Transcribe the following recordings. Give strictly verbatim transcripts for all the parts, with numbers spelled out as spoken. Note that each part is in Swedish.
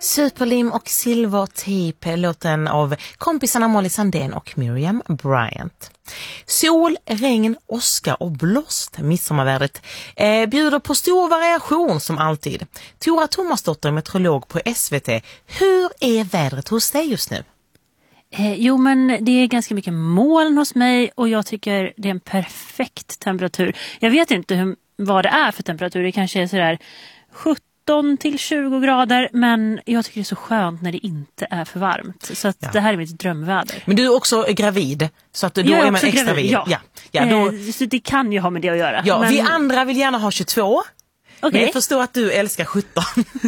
Superlim och Silvertejp, låten av kompisarna Molly Sandén och Miriam Bryant. Sol, regn, åska och blåst. Midsommarvädret eh, bjuder på stor variation som alltid. Tora Thomasdotter, meteorolog på S V T. Hur är vädret hos dig just nu? Eh, jo, men det är ganska mycket moln hos mig och jag tycker det är en perfekt temperatur. Jag vet inte hur, vad det är för temperatur. Det kanske är sådär sjutton till tjugo grader, men jag tycker det är så skönt när det inte är för varmt. Så att ja. Det här är mitt drömväder. Men du är också gravid, så att då jag är, är man extra gravid. vid. Ja. Ja. Ja, då... eh, så det kan ju ha med det att göra. Ja, men... vi andra vill gärna ha tjugotvå. Okay. Men jag förstår att du älskar sjutton.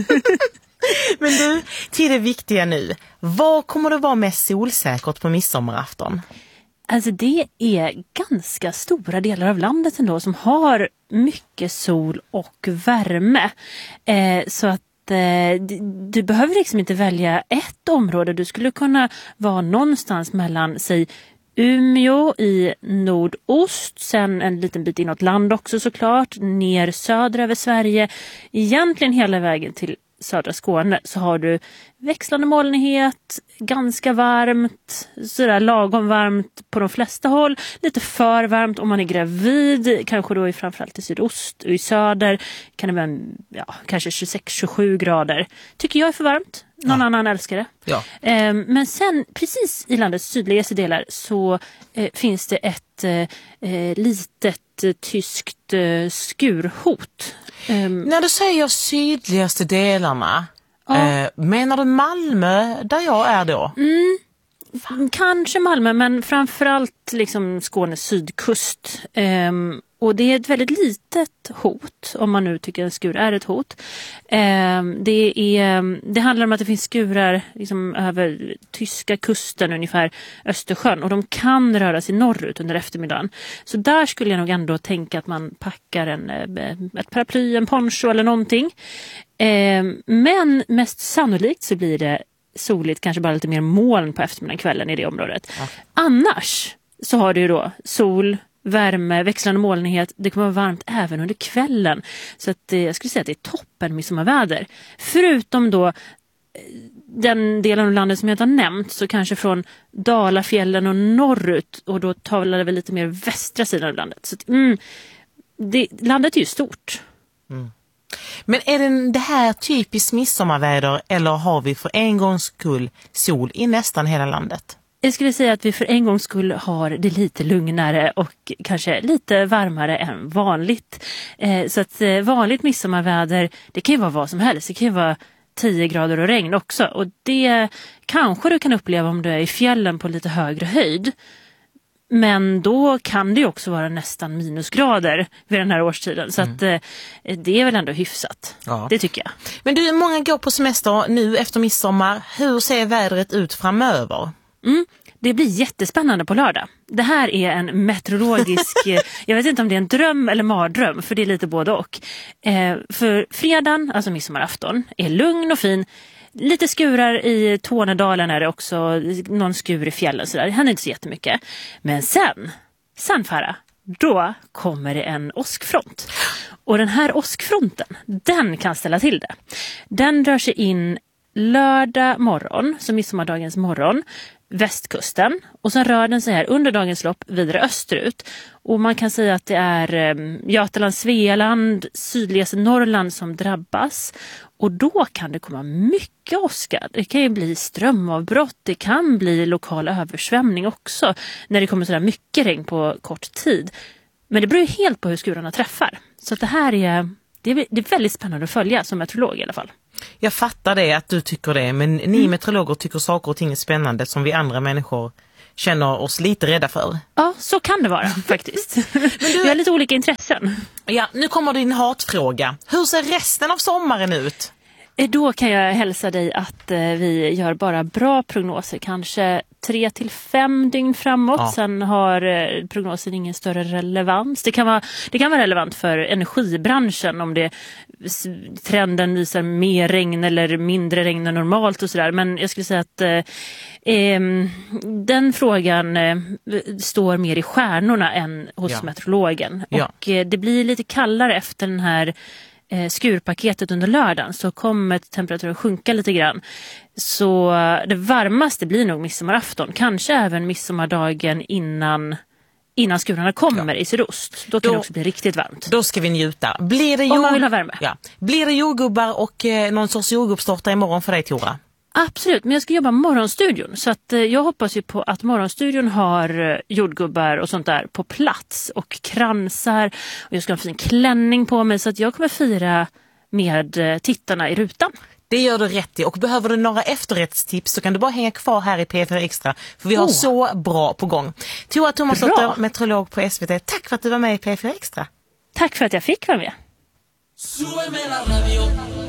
Men du, till det viktiga nu. Vad kommer det vara mest solsäkert på midsommarafton? Alltså det är ganska stora delar av landet ändå som har mycket sol och värme. Eh, så att eh, du, du behöver liksom inte välja ett område. Du skulle kunna vara någonstans mellan, säg, Umeå i nordost, sen en liten bit inåt land också såklart, ner söder över Sverige, egentligen hela vägen till södra Skåne, så har du växlande molnighet, ganska varmt, sådär lagom varmt på de flesta håll, lite för varmt om man är gravid, kanske då i framförallt i sydost och i söder kan det vara ja, kanske tjugosex till tjugosju grader. Tycker jag är för varmt. Någon ja. annan älskar det. Ja. Eh, men sen precis i landets sydligaste delar så eh, finns det ett eh, litet eh, tyskt eh, skurhot. Eh, När du säger sydligaste delarna, ja. eh, menar du Malmö där jag är då? Mm. Kanske Malmö, men framförallt liksom Skånes sydkust. Um, och det är ett väldigt litet hot, om man nu tycker en skur är ett hot. Um, det, är, det handlar om att det finns skurar liksom över tyska kusten, ungefär Östersjön. Och de kan röra sig norrut under eftermiddagen. Så där skulle jag nog ändå tänka att man packar en, ett paraply, en poncho eller någonting. Um, men mest sannolikt så blir det soligt, kanske bara lite mer moln på eftermiddagen, kvällen i det området. Ja. Annars så har du ju då sol, värme, växlande molnighet. Det kommer vara varmt även under kvällen. Så att, eh, jag skulle säga att det är toppen midsommarväder. Förutom då eh, den delen av landet som jag inte har nämnt, så kanske från Dalafjällen och norrut, och då talar det väl lite mer västra sidan av landet. Så att, mm, det, landet är ju stort. Mm. Men är det, det här typiskt midsommarväder, eller har vi för en gångs skull sol i nästan hela landet? Jag skulle säga att vi för en gångs skull har det lite lugnare och kanske lite varmare än vanligt. Eh, så att eh, vanligt midsommarväder, det kan ju vara vad som helst. Det kan ju vara tio grader och regn också. Och det kanske du kan uppleva om du är i fjällen på lite högre höjd. Men då kan det ju också vara nästan minusgrader vid den här årstiden. Så mm. att eh, det är väl ändå hyfsat. Ja. Det tycker jag. Men du, många går på semester nu efter midsommar. Hur ser vädret ut framöver? Mm. Det blir jättespännande på lördag. Det här är en meteorologisk, jag vet inte om det är en dröm eller mardröm, för det är lite både och. Eh, för fredagen, alltså midsommarafton, är lugn och fin. Lite skurar i Tornedalen är det också, någon skur i fjällen sådär. Det händer inte så jättemycket. Men sen, sen Farah, då kommer det en åskfront. Och den här åskfronten, den kan ställa till det. Den rör sig in lördag morgon, som midsommardagens morgon, västkusten. Och sen rör den sig här under dagens lopp vidare österut. Och man kan säga att det är eh, Götaland, Svealand, sydligaste Norrland som drabbas. Och då kan det komma mycket åska. Det kan ju bli strömavbrott. Det kan bli lokal översvämning också. När det kommer sådär mycket regn på kort tid. Men det beror ju helt på hur skurarna träffar. Så att det här är, det är, det är väldigt spännande att följa som meteorolog i alla fall. Jag fattar det, att du tycker det. Men ni mm. meteorologer tycker saker och ting är spännande som vi andra människor känner oss lite rädda för. Ja, så kan det vara faktiskt. Men du... Vi har lite olika intressen. Ja, nu kommer din hatfråga. Hur ser resten av sommaren ut? Då kan jag hälsa dig att eh, vi gör bara bra prognoser. Kanske tre till fem dygn framåt. Ja. Sen har eh, prognosen ingen större relevans. Det kan vara, det kan vara relevant för energibranschen om det trenden visar mer regn eller mindre regn än normalt och sådär. Men jag skulle säga att eh, eh, den frågan eh, står mer i stjärnorna än hos ja. meteorologen. Ja. Och eh, det blir lite kallare efter den här eh, skurpaketet under lördagen så kommer temperaturen sjunka lite grann. Så det varmaste blir nog midsommarafton. Kanske även midsommardagen innan, innan skurarna kommer ja. i sydost. Då kan då, det också bli riktigt varmt. Då ska vi njuta. Blir det jord... Om man vill ha värme. Ja. Blir det jordgubbar och eh, någon sorts jordgubbstårta imorgon för dig, Tora? Absolut, men jag ska jobba morgonstudion. Så att, eh, jag hoppas ju på att morgonstudion har eh, jordgubbar och sånt där på plats. Och kransar. Och jag ska ha en fin klänning på mig. Så att jag kommer fira med eh, tittarna i rutan. Det gör du rätt i. Och behöver du några efterrättstips så kan du bara hänga kvar här i P fyra Extra. För vi har oh. så bra på gång. Tora Thomasdotter, meteorolog på S V T. Tack för att du var med i P fyra Extra. Tack för att jag fick vara med.